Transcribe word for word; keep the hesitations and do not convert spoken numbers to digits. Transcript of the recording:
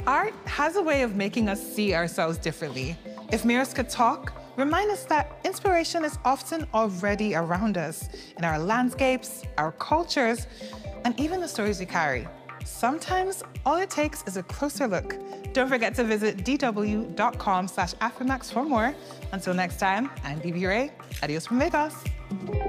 Art has a way of making us see ourselves differently. If mirrors could talk, remind us that inspiration is often already around us, in our landscapes, our cultures, and even the stories we carry. Sometimes, all it takes is a closer look. Don't forget to visit d w dot com slash Afrimax for more. Until next time, I'm Bibi Ray. Adios from Vegas.